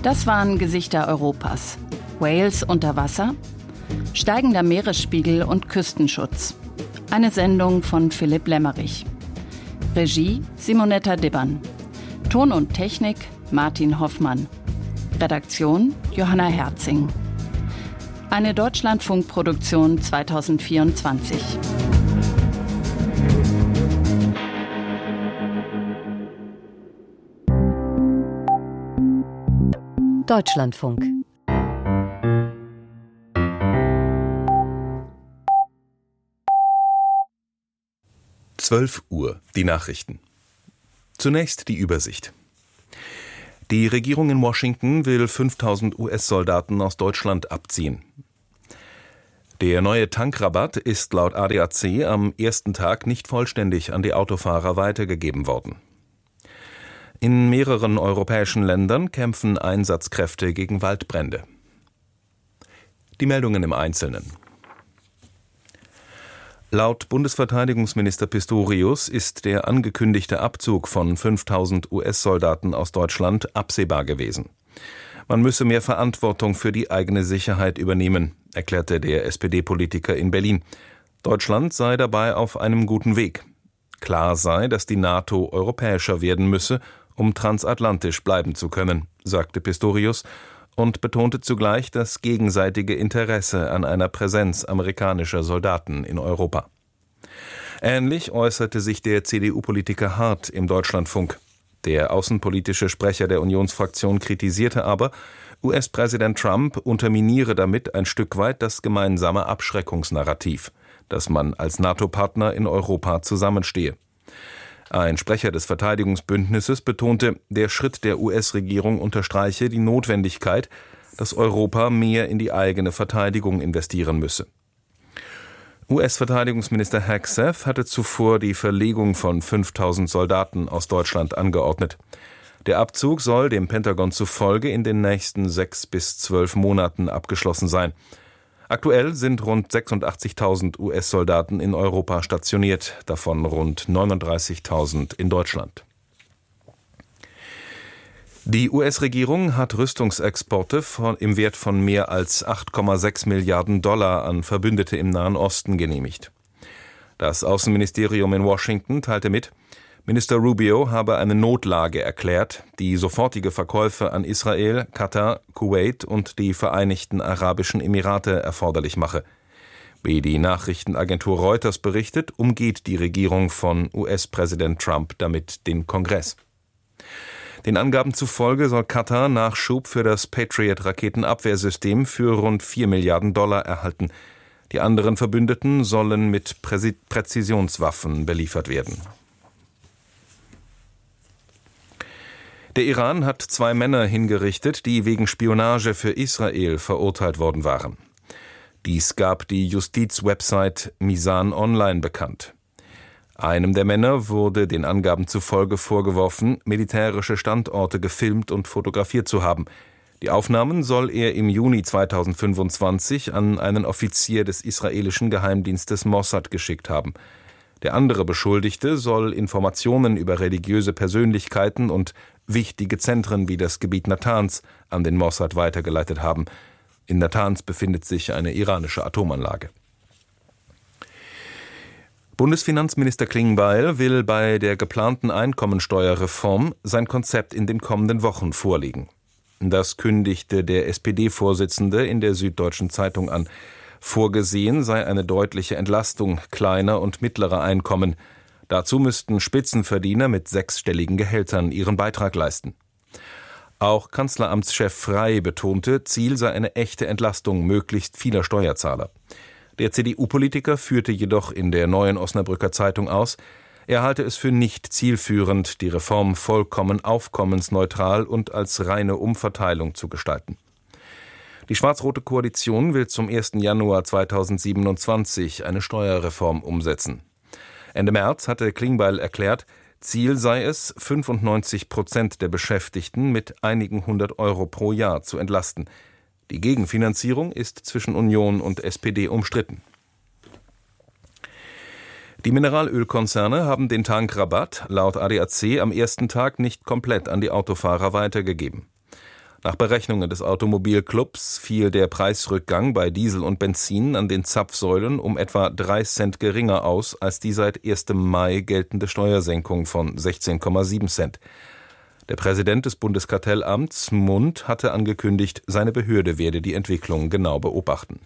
Das waren Gesichter Europas. Wales unter Wasser, steigender Meeresspiegel und Küstenschutz. Eine Sendung von Philipp Lämmerich. Regie Simonetta Dibbern. Ton und Technik Martin Hoffmann. Redaktion Johanna Herzing. Eine Deutschlandfunk-Produktion 2024. Deutschlandfunk. Uhr, die Nachrichten. Zunächst die Übersicht. Die Regierung in Washington will 5.000 US-Soldaten aus Deutschland abziehen. Der neue Tankrabatt ist laut ADAC am ersten Tag nicht vollständig an die Autofahrer weitergegeben worden. In mehreren europäischen Ländern kämpfen Einsatzkräfte gegen Waldbrände. Die Meldungen im Einzelnen. Laut Bundesverteidigungsminister Pistorius ist der angekündigte Abzug von 5.000 US-Soldaten aus Deutschland absehbar gewesen. Man müsse mehr Verantwortung für die eigene Sicherheit übernehmen, erklärte der SPD-Politiker in Berlin. Deutschland sei dabei auf einem guten Weg. Klar sei, dass die NATO europäischer werden müsse, um transatlantisch bleiben zu können, sagte Pistorius und betonte zugleich das gegenseitige Interesse an einer Präsenz amerikanischer Soldaten in Europa. Ähnlich äußerte sich der CDU-Politiker Hart im Deutschlandfunk. Der außenpolitische Sprecher der Unionsfraktion kritisierte aber, US-Präsident Trump unterminiere damit ein Stück weit das gemeinsame Abschreckungsnarrativ, dass man als NATO-Partner in Europa zusammenstehe. Ein Sprecher des Verteidigungsbündnisses betonte, der Schritt der US-Regierung unterstreiche die Notwendigkeit, dass Europa mehr in die eigene Verteidigung investieren müsse. US-Verteidigungsminister Hegseth hatte zuvor die Verlegung von 5.000 Soldaten aus Deutschland angeordnet. Der Abzug soll dem Pentagon zufolge in den nächsten 6 bis 12 Monaten abgeschlossen sein. Aktuell sind rund 86.000 US-Soldaten in Europa stationiert, davon rund 39.000 in Deutschland. Die US-Regierung hat Rüstungsexporte im Wert von mehr als 8,6 Milliarden Dollar an Verbündete im Nahen Osten genehmigt. Das Außenministerium in Washington teilte mit, Minister Rubio habe eine Notlage erklärt, die sofortige Verkäufe an Israel, Katar, Kuwait und die Vereinigten Arabischen Emirate erforderlich mache. Wie die Nachrichtenagentur Reuters berichtet, umgeht die Regierung von US-Präsident Trump damit den Kongress. Den Angaben zufolge soll Katar Nachschub für das Patriot-Raketenabwehrsystem für rund 4 Milliarden Dollar erhalten. Die anderen Verbündeten sollen mit Präzisionswaffen beliefert werden. Der Iran hat 2 Männer hingerichtet, die wegen Spionage für Israel verurteilt worden waren. Dies gab die Justizwebsite Mizan Online bekannt. Einem der Männer wurde den Angaben zufolge vorgeworfen, militärische Standorte gefilmt und fotografiert zu haben. Die Aufnahmen soll er im Juni 2025 an einen Offizier des israelischen Geheimdienstes Mossad geschickt haben. Der andere Beschuldigte soll Informationen über religiöse Persönlichkeiten und wichtige Zentren wie das Gebiet Natanz an den Mossad weitergeleitet haben. In Natanz befindet sich eine iranische Atomanlage. Bundesfinanzminister Klingbeil will bei der geplanten Einkommensteuerreform sein Konzept in den kommenden Wochen vorlegen. Das kündigte der SPD-Vorsitzende in der Süddeutschen Zeitung an. Vorgesehen sei eine deutliche Entlastung kleiner und mittlerer Einkommen. Dazu müssten Spitzenverdiener mit 6-stelligen Gehältern ihren Beitrag leisten. Auch Kanzleramtschef Frey betonte, Ziel sei eine echte Entlastung möglichst vieler Steuerzahler. Der CDU-Politiker führte jedoch in der Neuen Osnabrücker Zeitung aus, er halte es für nicht zielführend, die Reform vollkommen aufkommensneutral und als reine Umverteilung zu gestalten. Die schwarz-rote Koalition will zum 1. Januar 2027 eine Steuerreform umsetzen. Ende März hatte Klingbeil erklärt, Ziel sei es, 95% der Beschäftigten mit einigen 100 Euro pro Jahr zu entlasten. Die Gegenfinanzierung ist zwischen Union und SPD umstritten. Die Mineralölkonzerne haben den Tankrabatt laut ADAC am ersten Tag nicht komplett an die Autofahrer weitergegeben. Nach Berechnungen des Automobilclubs fiel der Preisrückgang bei Diesel und Benzin an den Zapfsäulen um etwa 3 Cent geringer aus als die seit 1. Mai geltende Steuersenkung von 16,7 Cent. Der Präsident des Bundeskartellamts, Mund, hatte angekündigt, seine Behörde werde die Entwicklung genau beobachten.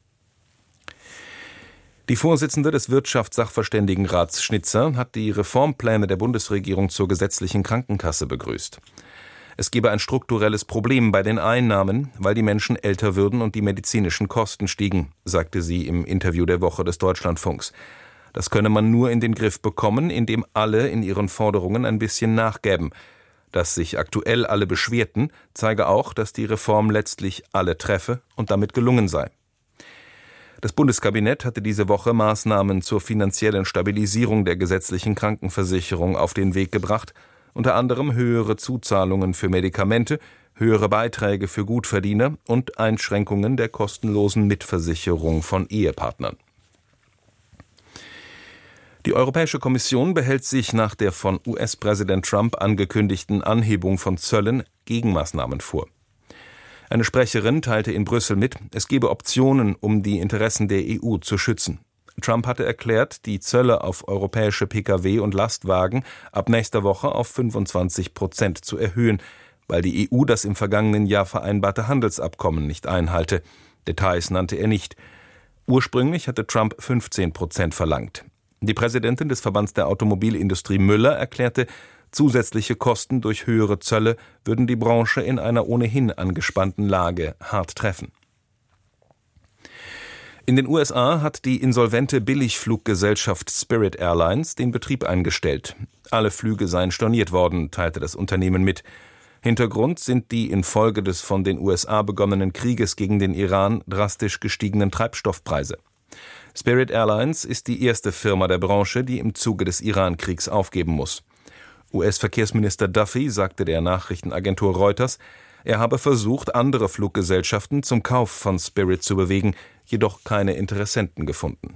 Die Vorsitzende des Wirtschaftssachverständigenrats Schnitzer hat die Reformpläne der Bundesregierung zur gesetzlichen Krankenkasse begrüßt. Es gebe ein strukturelles Problem bei den Einnahmen, weil die Menschen älter würden und die medizinischen Kosten stiegen, sagte sie im Interview der Woche des Deutschlandfunks. Das könne man nur in den Griff bekommen, indem alle in ihren Forderungen ein bisschen nachgäben. Dass sich aktuell alle beschwerten, zeige auch, dass die Reform letztlich alle treffe und damit gelungen sei. Das Bundeskabinett hatte diese Woche Maßnahmen zur finanziellen Stabilisierung der gesetzlichen Krankenversicherung auf den Weg gebracht, unter anderem höhere Zuzahlungen für Medikamente, höhere Beiträge für Gutverdiener und Einschränkungen der kostenlosen Mitversicherung von Ehepartnern. Die Europäische Kommission behält sich nach der von US-Präsident Trump angekündigten Anhebung von Zöllen Gegenmaßnahmen vor. Eine Sprecherin teilte in Brüssel mit, es gebe Optionen, um die Interessen der EU zu schützen. Trump hatte erklärt, die Zölle auf europäische Pkw und Lastwagen ab nächster Woche auf 25% zu erhöhen, weil die EU das im vergangenen Jahr vereinbarte Handelsabkommen nicht einhalte. Details nannte er nicht. Ursprünglich hatte Trump 15% verlangt. Die Präsidentin des Verbands der Automobilindustrie Müller erklärte, zusätzliche Kosten durch höhere Zölle würden die Branche in einer ohnehin angespannten Lage hart treffen. In den USA hat die insolvente Billigfluggesellschaft Spirit Airlines den Betrieb eingestellt. Alle Flüge seien storniert worden, teilte das Unternehmen mit. Hintergrund sind die infolge des von den USA begonnenen Krieges gegen den Iran drastisch gestiegenen Treibstoffpreise. Spirit Airlines ist die erste Firma der Branche, die im Zuge des Iran-Kriegs aufgeben muss. US-Verkehrsminister Duffy sagte der Nachrichtenagentur Reuters, er habe versucht, andere Fluggesellschaften zum Kauf von Spirit zu bewegen, jedoch keine Interessenten gefunden.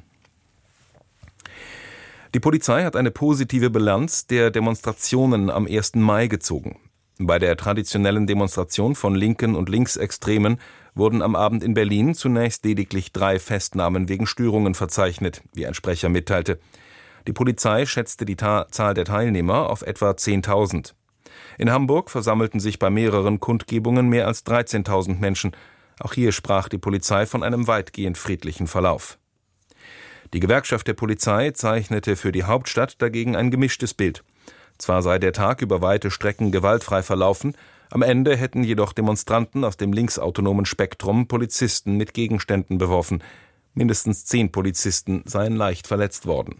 Die Polizei hat eine positive Bilanz der Demonstrationen am 1. Mai gezogen. Bei der traditionellen Demonstration von Linken und Linksextremen wurden am Abend in Berlin zunächst lediglich 3 Festnahmen wegen Störungen verzeichnet, wie ein Sprecher mitteilte. Die Polizei schätzte die Zahl der Teilnehmer auf etwa 10.000. In Hamburg versammelten sich bei mehreren Kundgebungen mehr als 13.000 Menschen. Auch hier sprach die Polizei von einem weitgehend friedlichen Verlauf. Die Gewerkschaft der Polizei zeichnete für die Hauptstadt dagegen ein gemischtes Bild. Zwar sei der Tag über weite Strecken gewaltfrei verlaufen, am Ende hätten jedoch Demonstranten aus dem linksautonomen Spektrum Polizisten mit Gegenständen beworfen. Mindestens 10 Polizisten seien leicht verletzt worden.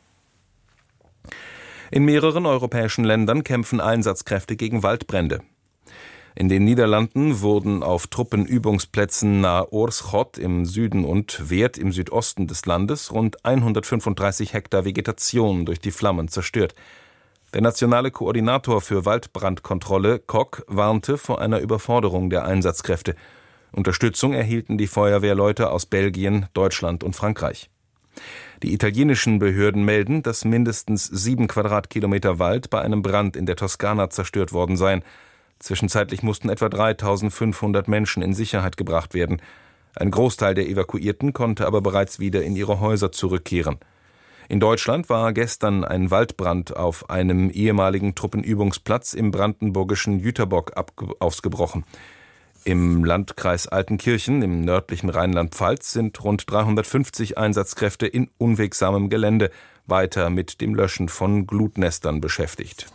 In mehreren europäischen Ländern kämpfen Einsatzkräfte gegen Waldbrände. In den Niederlanden wurden auf Truppenübungsplätzen nahe Oorschot im Süden und Weert im Südosten des Landes rund 135 Hektar Vegetation durch die Flammen zerstört. Der nationale Koordinator für Waldbrandkontrolle, Kok, warnte vor einer Überforderung der Einsatzkräfte. Unterstützung erhielten die Feuerwehrleute aus Belgien, Deutschland und Frankreich. Die italienischen Behörden melden, dass mindestens 7 Quadratkilometer Wald bei einem Brand in der Toskana zerstört worden seien. Zwischenzeitlich mussten etwa 3.500 Menschen in Sicherheit gebracht werden. Ein Großteil der Evakuierten konnte aber bereits wieder in ihre Häuser zurückkehren. In Deutschland war gestern ein Waldbrand auf einem ehemaligen Truppenübungsplatz im brandenburgischen Jüterbock ausgebrochen. Im Landkreis Altenkirchen im nördlichen Rheinland-Pfalz sind rund 350 Einsatzkräfte in unwegsamem Gelände weiter mit dem Löschen von Glutnestern beschäftigt.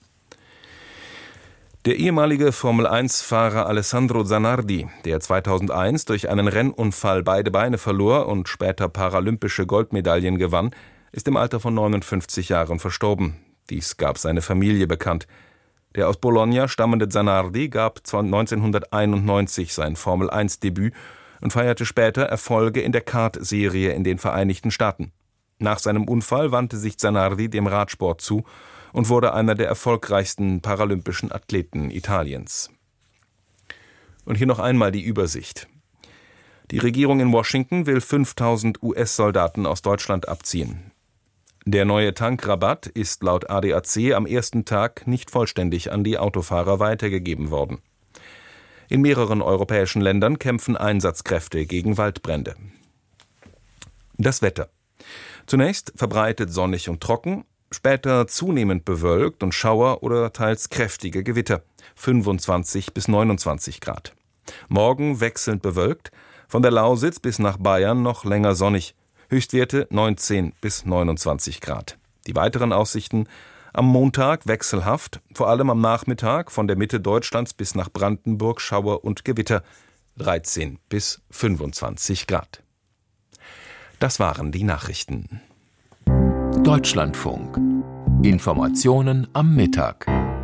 Der ehemalige Formel-1-Fahrer Alessandro Zanardi, der 2001 durch einen Rennunfall beide Beine verlor und später paralympische Goldmedaillen gewann, ist im Alter von 59 Jahren verstorben. Dies gab seine Familie bekannt. Der aus Bologna stammende Zanardi gab 1991 sein Formel-1-Debüt und feierte später Erfolge in der Kart-Serie in den Vereinigten Staaten. Nach seinem Unfall wandte sich Zanardi dem Radsport zu und wurde einer der erfolgreichsten paralympischen Athleten Italiens. Und hier noch einmal die Übersicht. Die Regierung in Washington will 5.000 US-Soldaten aus Deutschland abziehen. Der neue Tankrabatt ist laut ADAC am ersten Tag nicht vollständig an die Autofahrer weitergegeben worden. In mehreren europäischen Ländern kämpfen Einsatzkräfte gegen Waldbrände. Das Wetter. Zunächst verbreitet sonnig und trocken, später zunehmend bewölkt und Schauer oder teils kräftige Gewitter, 25 bis 29 Grad. Morgen wechselnd bewölkt, von der Lausitz bis nach Bayern noch länger sonnig, Höchstwerte 19 bis 29 Grad. Die weiteren Aussichten: am Montag wechselhaft, vor allem am Nachmittag von der Mitte Deutschlands bis nach Brandenburg Schauer und Gewitter, 13 bis 25 Grad. Das waren die Nachrichten. Deutschlandfunk. Informationen am Mittag.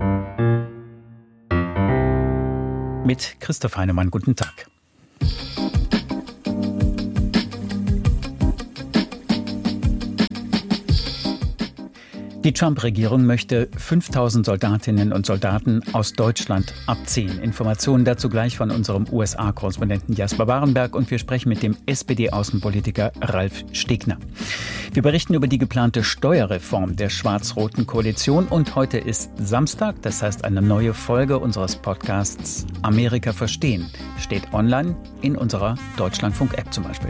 Mit Christoph Heinemann, guten Tag. Die Trump-Regierung möchte 5.000 Soldatinnen und Soldaten aus Deutschland abziehen. Informationen dazu gleich von unserem USA-Korrespondenten Jasper Barenberg, und wir sprechen mit dem SPD-Außenpolitiker Ralf Stegner. Wir berichten über die geplante Steuerreform der schwarz-roten Koalition, und heute ist Samstag, das heißt eine neue Folge unseres Podcasts Amerika verstehen steht online in unserer Deutschlandfunk-App zum Beispiel.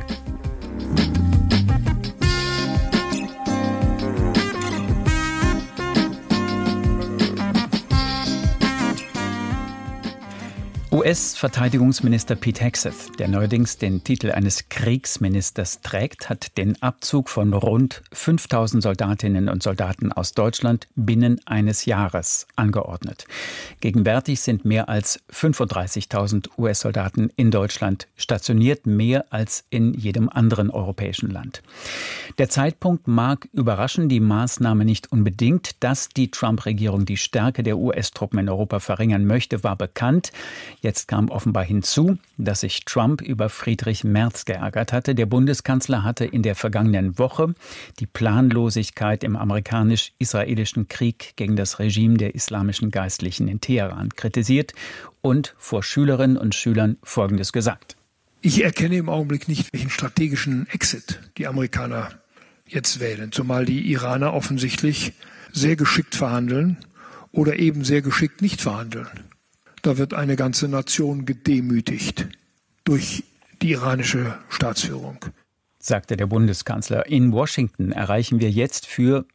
US-Verteidigungsminister Pete Hegseth, der neuerdings den Titel eines Kriegsministers trägt, hat den Abzug von rund 5.000 Soldatinnen und Soldaten aus Deutschland binnen eines Jahres angeordnet. Gegenwärtig sind mehr als 35.000 US-Soldaten in Deutschland stationiert, mehr als in jedem anderen europäischen Land. Der Zeitpunkt mag überraschen, die Maßnahme nicht unbedingt. Dass die Trump-Regierung die Stärke der US-Truppen in Europa verringern möchte, war bekannt. Jetzt kam offenbar hinzu, dass sich Trump über Friedrich Merz geärgert hatte. Der Bundeskanzler hatte in der vergangenen Woche die Planlosigkeit im amerikanisch-israelischen Krieg gegen das Regime der islamischen Geistlichen in Teheran kritisiert und vor Schülerinnen und Schülern Folgendes gesagt: Ich erkenne im Augenblick nicht, welchen strategischen Exit die Amerikaner jetzt wählen, zumal die Iraner offensichtlich sehr geschickt verhandeln oder eben sehr geschickt nicht verhandeln. Da wird eine ganze Nation gedemütigt durch die iranische Staatsführung, sagte der Bundeskanzler. In Washington erreichen wir jetzt für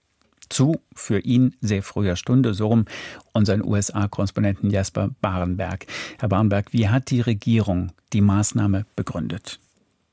ihn sehr früher Stunde, so rum, unseren USA-Korrespondenten Jasper Barenberg. Herr Barenberg, wie hat die Regierung die Maßnahme begründet?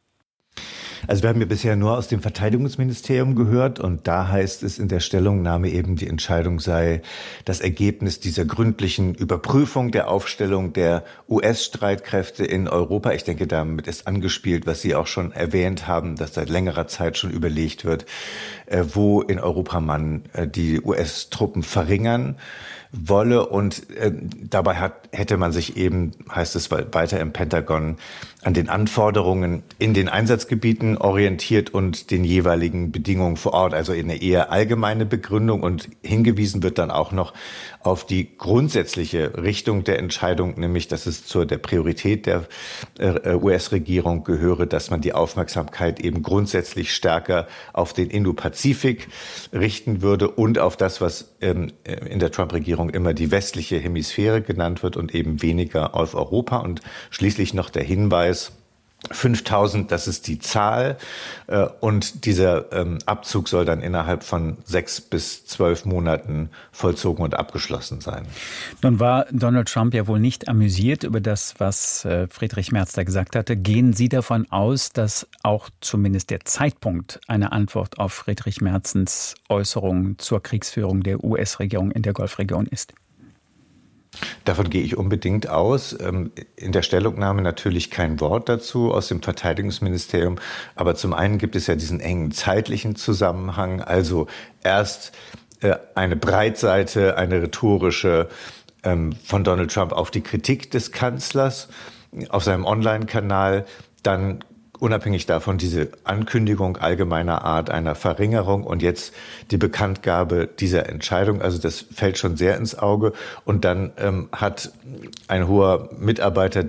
Also wir haben ja bisher nur aus dem Verteidigungsministerium gehört, und da heißt es in der Stellungnahme eben, die Entscheidung sei das Ergebnis dieser gründlichen Überprüfung der Aufstellung der US-Streitkräfte in Europa. Ich denke, damit ist angespielt, was Sie auch schon erwähnt haben, dass seit längerer Zeit schon überlegt wird, wo in Europa man die US-Truppen verringern wolle, und dabei hätte man sich eben, heißt es weiter im Pentagon, an den Anforderungen in den Einsatzgebieten orientiert und den jeweiligen Bedingungen vor Ort, also in eine eher allgemeine Begründung, und hingewiesen wird dann auch noch auf die grundsätzliche Richtung der Entscheidung, nämlich dass es zu der Priorität der US-Regierung gehöre, dass man die Aufmerksamkeit eben grundsätzlich stärker auf den Indo-Pazifik richten würde und auf das, was in der Trump-Regierung immer die westliche Hemisphäre genannt wird, und eben weniger auf Europa. Und schließlich noch der Hinweis: 5.000, das ist die Zahl, und dieser Abzug soll dann innerhalb von 6 bis 12 Monaten vollzogen und abgeschlossen sein. Nun war Donald Trump ja wohl nicht amüsiert über das, was Friedrich Merz da gesagt hatte. Gehen Sie davon aus, dass auch zumindest der Zeitpunkt eine Antwort auf Friedrich Merzens Äußerungen zur Kriegsführung der US-Regierung in der Golfregion ist? Davon gehe ich unbedingt aus. In der Stellungnahme natürlich kein Wort dazu aus dem Verteidigungsministerium. Aber zum einen gibt es ja diesen engen zeitlichen Zusammenhang. Also erst eine Breitseite, eine rhetorische von Donald Trump auf die Kritik des Kanzlers auf seinem Online-Kanal, dann unabhängig davon diese Ankündigung allgemeiner Art einer Verringerung und jetzt die Bekanntgabe dieser Entscheidung. Also das fällt schon sehr ins Auge. Und dann hat ein hoher Mitarbeiter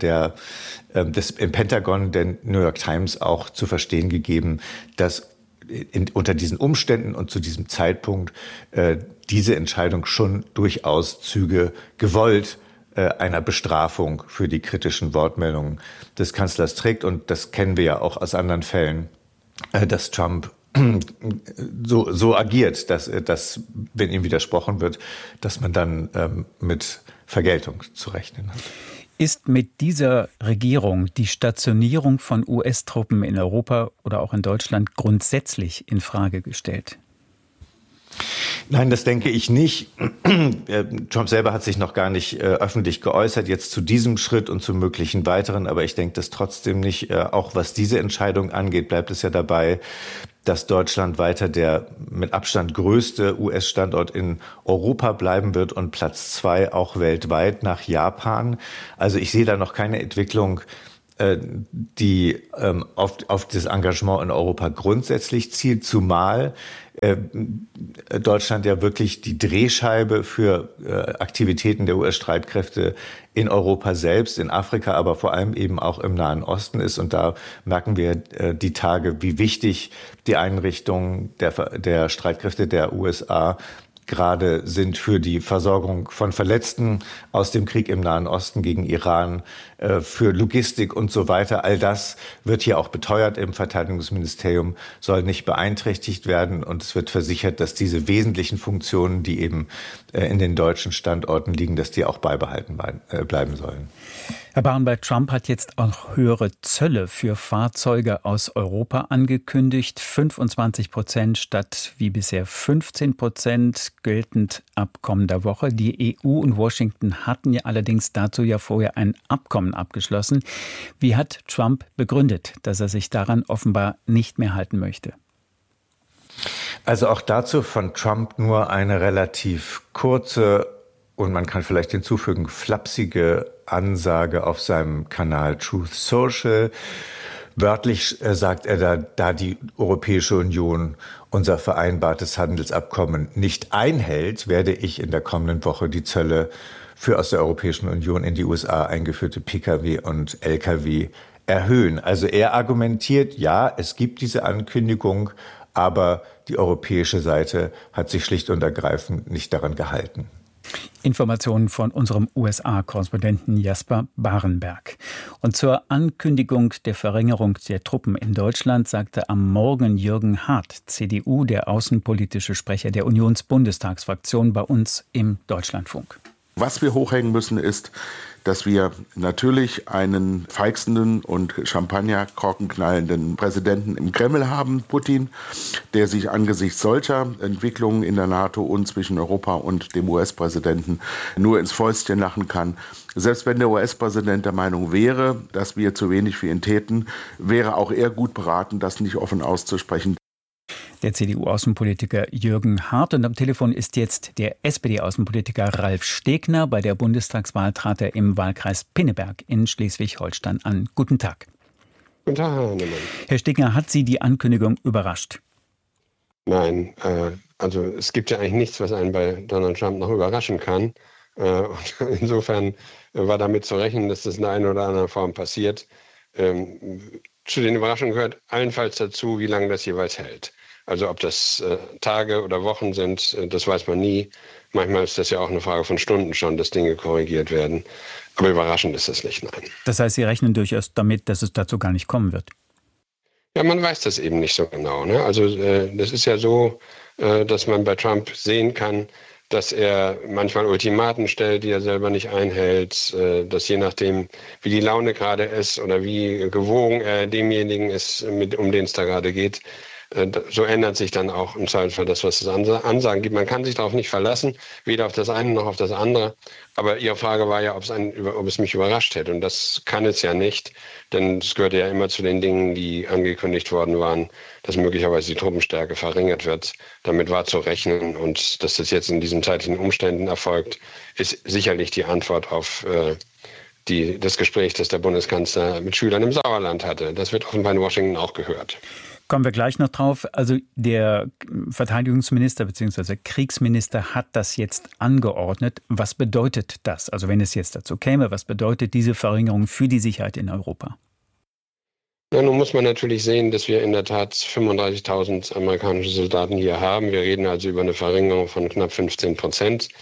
im Pentagon der New York Times auch zu verstehen gegeben, dass unter diesen Umständen und zu diesem Zeitpunkt diese Entscheidung schon durchaus Züge gewollt einer Bestrafung für die kritischen Wortmeldungen des Kanzlers trägt. Und das kennen wir ja auch aus anderen Fällen, dass Trump so agiert, dass wenn ihm widersprochen wird, dass man dann mit Vergeltung zu rechnen hat. Ist mit dieser Regierung die Stationierung von US-Truppen in Europa oder auch in Deutschland grundsätzlich in Frage gestellt? Nein, das denke ich nicht. Trump selber hat sich noch gar nicht öffentlich geäußert, jetzt zu diesem Schritt und zu möglichen weiteren. Aber ich denke das trotzdem nicht. Auch was diese Entscheidung angeht, bleibt es ja dabei, dass Deutschland weiter der mit Abstand größte US-Standort in Europa bleiben wird und Platz 2 auch weltweit nach Japan. Also ich sehe da noch keine Entwicklung, die auf das Engagement in Europa grundsätzlich zielt, zumal Deutschland ja wirklich die Drehscheibe für Aktivitäten der US-Streitkräfte in Europa selbst, in Afrika, aber vor allem eben auch im Nahen Osten ist. Und da merken wir die Tage, wie wichtig die Einrichtungen der Streitkräfte der USA gerade sind für die Versorgung von Verletzten aus dem Krieg im Nahen Osten gegen Iran, für Logistik und so weiter. All das wird hier auch beteuert im Verteidigungsministerium, soll nicht beeinträchtigt werden. Und es wird versichert, dass diese wesentlichen Funktionen, die eben in den deutschen Standorten liegen, dass die auch beibehalten bleiben sollen. Herr Barenberg, Trump hat jetzt auch höhere Zölle für Fahrzeuge aus Europa angekündigt. 25% statt wie bisher 15% geltend ab kommender Woche. Die EU und Washington hatten ja allerdings dazu ja vorher ein Abkommen abgeschlossen. Wie hat Trump begründet, dass er sich daran offenbar nicht mehr halten möchte? Also auch dazu von Trump nur eine relativ kurze und man kann vielleicht hinzufügen, flapsige Ansage auf seinem Kanal Truth Social. Wörtlich sagt er, da die Europäische Union unser vereinbartes Handelsabkommen nicht einhält, werde ich in der kommenden Woche die Zölle für aus der Europäischen Union in die USA eingeführte Pkw und Lkw erhöhen. Also er argumentiert, ja, es gibt diese Ankündigung, aber die europäische Seite hat sich schlicht und ergreifend nicht daran gehalten. Informationen von unserem USA-Korrespondenten Jasper Barenberg. Und zur Ankündigung der Verringerung der Truppen in Deutschland sagte am Morgen Jürgen Hart, CDU, der außenpolitische Sprecher der Unionsbundestagsfraktion, bei uns im Deutschlandfunk. Was wir hochhängen müssen, ist, dass wir natürlich einen feixenden und Champagnerkorkenknallenden Präsidenten im Kreml haben, Putin, der sich angesichts solcher Entwicklungen in der NATO und zwischen Europa und dem US-Präsidenten nur ins Fäustchen lachen kann. Selbst wenn der US-Präsident der Meinung wäre, dass wir zu wenig für ihn täten, wäre auch er gut beraten, das nicht offen auszusprechen. Der CDU-Außenpolitiker Jürgen Hart. Und am Telefon ist jetzt der SPD-Außenpolitiker Ralf Stegner. Bei der Bundestagswahl trat er im Wahlkreis Pinneberg in Schleswig-Holstein an. Guten Tag. Guten Tag, Herr Hannemann. Herr Stegner, hat Sie die Ankündigung überrascht? Nein, also es gibt ja eigentlich nichts, was einen bei Donald Trump noch überraschen kann. Und insofern war damit zu rechnen, dass das in der einen oder anderen Form passiert. Zu den Überraschungen gehört allenfalls dazu, wie lange das jeweils hält. Also ob das Tage oder Wochen sind, das weiß man nie. Manchmal ist das ja auch eine Frage von Stunden schon, dass Dinge korrigiert werden. Aber überraschend ist das nicht, nein. Das heißt, Sie rechnen durchaus damit, dass es dazu gar nicht kommen wird? Ja, man weiß das eben nicht so genau, ne? Also das ist ja so, dass man bei Trump sehen kann, dass er manchmal Ultimaten stellt, die er selber nicht einhält, dass je nachdem, wie die Laune gerade ist oder wie gewogen er demjenigen ist, um den es da gerade geht, so ändert sich dann auch im Zweifelsfall das, was es Ansagen gibt. Man kann sich darauf nicht verlassen, weder auf das eine noch auf das andere. Aber Ihre Frage war ja, ob es mich überrascht hätte. Und das kann es ja nicht, denn es gehörte ja immer zu den Dingen, die angekündigt worden waren, dass möglicherweise die Truppenstärke verringert wird. Damit war zu rechnen. Und dass das jetzt in diesen zeitlichen Umständen erfolgt, ist sicherlich die Antwort auf das Gespräch, das der Bundeskanzler mit Schülern im Sauerland hatte. Das wird offenbar in Washington auch gehört. Kommen wir gleich noch drauf. Also der Verteidigungsminister bzw. Kriegsminister hat das jetzt angeordnet. Was bedeutet das? Also wenn es jetzt dazu käme, was bedeutet diese Verringerung für die Sicherheit in Europa? Ja, nun muss man natürlich sehen, dass wir in der Tat 35.000 amerikanische Soldaten hier haben. Wir reden also über eine Verringerung von knapp 15%.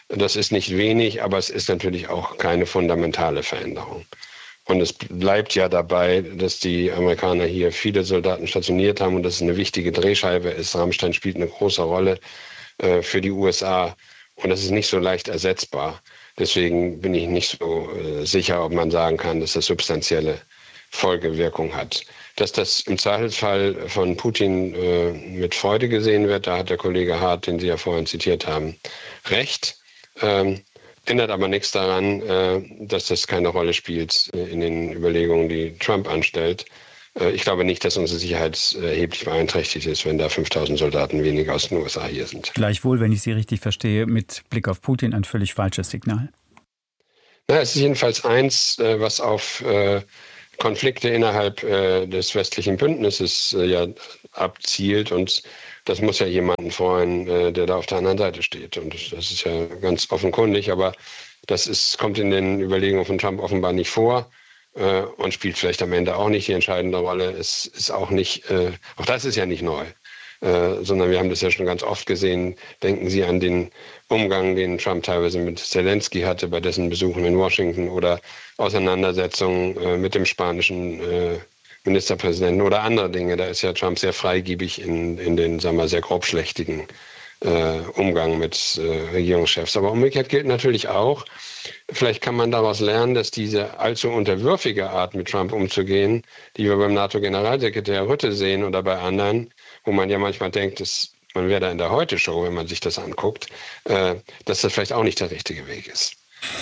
Das ist nicht wenig, aber es ist natürlich auch keine fundamentale Veränderung. Und es bleibt ja dabei, dass die Amerikaner hier viele Soldaten stationiert haben und dass es eine wichtige Drehscheibe ist. Rammstein spielt eine große Rolle für die USA und das ist nicht so leicht ersetzbar. Deswegen bin ich nicht so sicher, ob man sagen kann, dass das substanzielle Folgewirkung hat. Dass das im Zweifelsfall von Putin mit Freude gesehen wird, da hat der Kollege Hart, den Sie ja vorhin zitiert haben, recht. Ändert aber nichts daran, dass das keine Rolle spielt in den Überlegungen, die Trump anstellt. Ich glaube nicht, dass unsere Sicherheit erheblich beeinträchtigt ist, wenn da 5.000 Soldaten weniger aus den USA hier sind. Gleichwohl, wenn ich Sie richtig verstehe, mit Blick auf Putin ein völlig falsches Signal. Na, es ist jedenfalls eins, was auf Konflikte innerhalb des westlichen Bündnisses ja abzielt. Und das muss ja jemanden freuen, der da auf der anderen Seite steht. Und das ist ja ganz offenkundig, aber das kommt in den Überlegungen von Trump offenbar nicht vor und spielt vielleicht am Ende auch nicht die entscheidende Rolle. Es ist auch nicht, auch das ist ja nicht neu, sondern wir haben das ja schon ganz oft gesehen. Denken Sie an den Umgang, den Trump teilweise mit Zelensky hatte bei dessen Besuchen in Washington oder Auseinandersetzungen mit dem spanischen Ministerpräsidenten oder andere Dinge. Da ist ja Trump sehr freigebig in den, sagen wir, sehr grobschlächtigen Umgang mit Regierungschefs. Aber umgekehrt gilt natürlich auch, vielleicht kann man daraus lernen, dass diese allzu unterwürfige Art, mit Trump umzugehen, die wir beim NATO-Generalsekretär Rutte sehen oder bei anderen, wo man ja manchmal denkt, man wäre da in der Heute-Show, wenn man sich das anguckt, dass das vielleicht auch nicht der richtige Weg ist.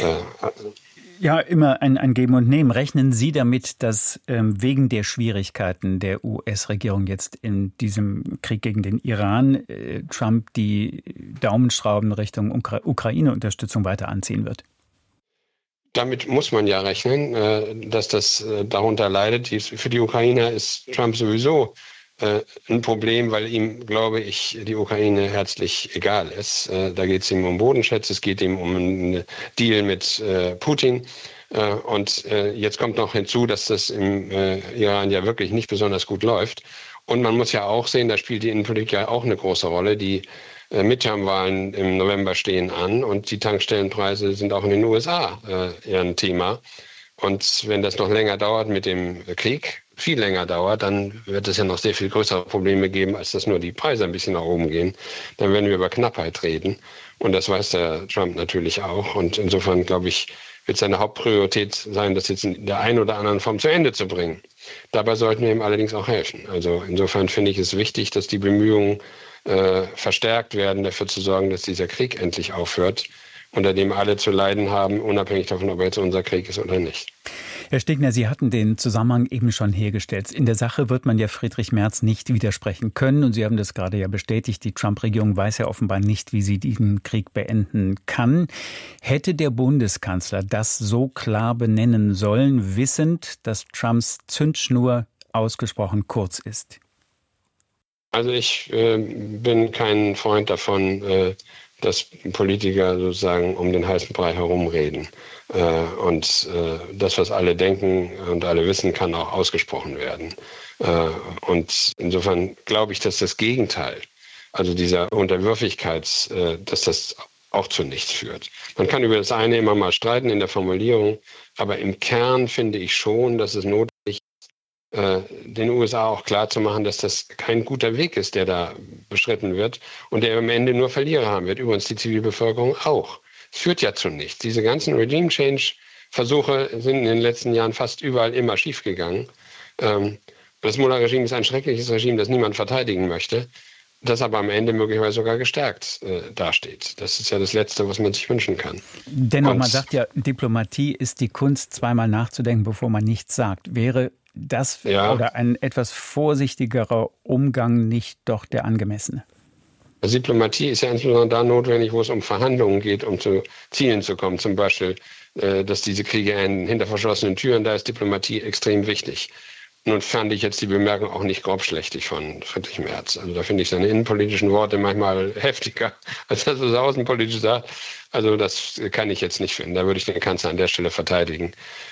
Ja, immer ein Geben und Nehmen. Rechnen Sie damit, dass wegen der Schwierigkeiten der US-Regierung jetzt in diesem Krieg gegen den Iran Trump die Daumenschrauben Richtung Ukraine-Unterstützung weiter anziehen wird? Damit muss man ja rechnen, dass das darunter leidet. Für die Ukrainer ist Trump sowieso ein Problem, weil ihm, glaube ich, die Ukraine herzlich egal ist. Da geht es ihm um Bodenschätze, es geht ihm um einen Deal mit Putin. Und jetzt kommt noch hinzu, dass das im Iran ja wirklich nicht besonders gut läuft. Und man muss ja auch sehen, da spielt die Innenpolitik ja auch eine große Rolle. Die Midterm-Wahlen im November stehen an und die Tankstellenpreise sind auch in den USA eher ein Thema. Und wenn das noch länger dauert mit dem Krieg, viel länger dauert, dann wird es ja noch sehr viel größere Probleme geben, als dass nur die Preise ein bisschen nach oben gehen. Dann werden wir über Knappheit reden. Und das weiß der Trump natürlich auch. Und insofern, glaube ich, wird seine Hauptpriorität sein, das jetzt in der einen oder anderen Form zu Ende zu bringen. Dabei sollten wir ihm allerdings auch helfen. Also insofern finde ich es wichtig, dass die Bemühungen verstärkt werden, dafür zu sorgen, dass dieser Krieg endlich aufhört, unter dem alle zu leiden haben, unabhängig davon, ob er jetzt unser Krieg ist oder nicht. Herr Stegner, Sie hatten den Zusammenhang eben schon hergestellt. In der Sache wird man ja Friedrich Merz nicht widersprechen können. Und Sie haben das gerade ja bestätigt. Die Trump-Regierung weiß ja offenbar nicht, wie sie diesen Krieg beenden kann. Hätte der Bundeskanzler das so klar benennen sollen, wissend, dass Trumps Zündschnur ausgesprochen kurz ist? Also ich bin kein Freund davon, dass Politiker sozusagen um den heißen Brei herumreden. Und das, was alle denken und alle wissen, kann auch ausgesprochen werden. Und insofern glaube ich, dass das Gegenteil, also dieser Unterwürfigkeit, dass das auch zu nichts führt. Man kann über das eine immer mal streiten in der Formulierung, aber im Kern finde ich schon, dass es notwendig ist, den USA auch klar zu machen, dass das kein guter Weg ist, der da beschritten wird und der am Ende nur Verlierer haben wird. Übrigens die Zivilbevölkerung auch. Es führt ja zu nichts. Diese ganzen Regime-Change-Versuche sind in den letzten Jahren fast überall immer schiefgegangen. Das Mullah-Regime ist ein schreckliches Regime, das niemand verteidigen möchte, das aber am Ende möglicherweise sogar gestärkt dasteht. Das ist ja das Letzte, was man sich wünschen kann. Dennoch, man sagt ja, Diplomatie ist die Kunst, zweimal nachzudenken, bevor man nichts sagt. Wäre das oder ein etwas vorsichtigerer Umgang nicht doch der angemessene? Also Diplomatie ist ja insbesondere da notwendig, wo es um Verhandlungen geht, um zu Zielen zu kommen. Zum Beispiel, dass diese Kriege enden hinter verschlossenen Türen, da ist Diplomatie extrem wichtig. Nun fand ich jetzt die Bemerkung auch nicht grobschlächtig von Friedrich Merz. Also da finde ich seine innenpolitischen Worte manchmal heftiger, als das, was er außenpolitisch sagt. Also das kann ich jetzt nicht finden. Da würde ich den Kanzler an der Stelle verteidigen.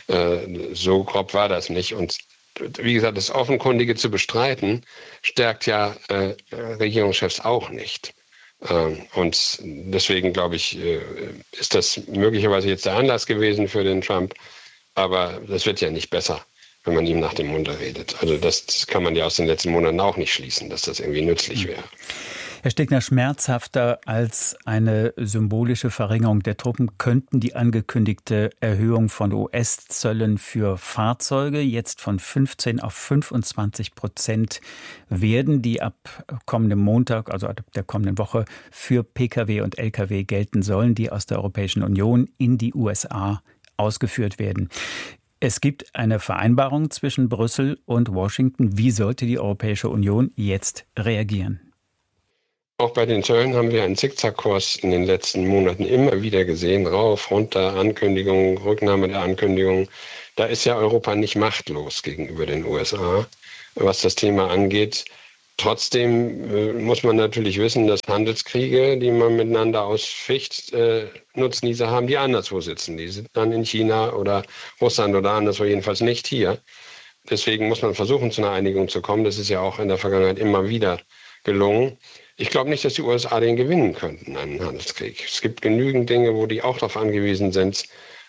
So grob war das nicht. Und wie gesagt, das Offenkundige zu bestreiten, stärkt ja Regierungschefs auch nicht. Und deswegen, glaube ich, ist das möglicherweise jetzt der Anlass gewesen für den Trump. Aber das wird ja nicht besser, wenn man ihm nach dem Munde redet. Also das kann man ja aus den letzten Monaten auch nicht schließen, dass das irgendwie nützlich wäre. Herr Stegner, schmerzhafter als eine symbolische Verringerung der Truppen könnten die angekündigte Erhöhung von US-Zöllen für Fahrzeuge jetzt von 15 auf 25% werden, die ab kommendem Montag, also ab der kommenden Woche, für Pkw und Lkw gelten sollen, die aus der Europäischen Union in die USA ausgeführt werden. Es gibt eine Vereinbarung zwischen Brüssel und Washington. Wie sollte die Europäische Union jetzt reagieren? Auch bei den Zöllen haben wir einen Zickzackkurs in den letzten Monaten immer wieder gesehen. Rauf, runter, Ankündigungen, Rücknahme der Ankündigungen. Da ist ja Europa nicht machtlos gegenüber den USA, was das Thema angeht. Trotzdem muss man natürlich wissen, dass Handelskriege, die man miteinander ausficht, Nutznießer haben, die anderswo sitzen. Die sind dann in China oder Russland oder anderswo, jedenfalls nicht hier. Deswegen muss man versuchen, zu einer Einigung zu kommen. Das ist ja auch in der Vergangenheit immer wieder gelungen. Ich glaube nicht, dass die USA den gewinnen könnten, einen Handelskrieg. Es gibt genügend Dinge, wo die auch darauf angewiesen sind,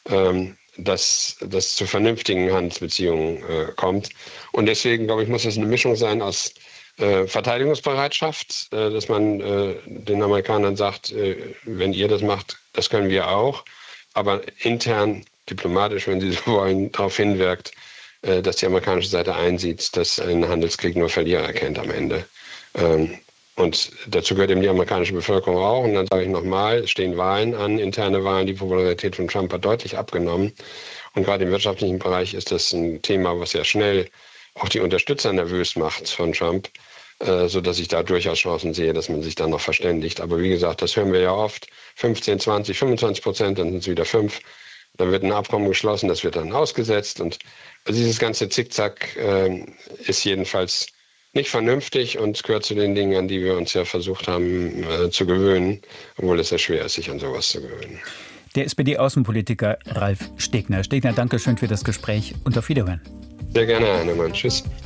dass das zu vernünftigen Handelsbeziehungen kommt. Und deswegen, glaube ich, muss es eine Mischung sein aus Verteidigungsbereitschaft, dass man den Amerikanern sagt, wenn ihr das macht, das können wir auch. Aber intern, diplomatisch, wenn sie so wollen, darauf hinwirkt, dass die amerikanische Seite einsieht, dass ein Handelskrieg nur Verlierer kennt am Ende. Und dazu gehört eben die amerikanische Bevölkerung auch. Und dann sage ich nochmal, es stehen Wahlen an, interne Wahlen. Die Popularität von Trump hat deutlich abgenommen. Und gerade im wirtschaftlichen Bereich ist das ein Thema, was ja schnell auch die Unterstützer nervös macht von Trump, sodass ich da durchaus Chancen sehe, dass man sich dann noch verständigt. Aber wie gesagt, das hören wir ja oft. 15, 20, 25%, dann sind es wieder 5%. Dann wird ein Abkommen geschlossen, das wird dann ausgesetzt. Und also dieses ganze Zickzack ist jedenfalls nicht vernünftig und gehört zu den Dingen, an die wir uns ja versucht haben zu gewöhnen, obwohl es sehr schwer ist, sich an sowas zu gewöhnen. Der SPD-Außenpolitiker Ralf Stegner. Stegner, danke schön für das Gespräch und auf Wiederhören. Sehr gerne, Herr Heinemann. Tschüss.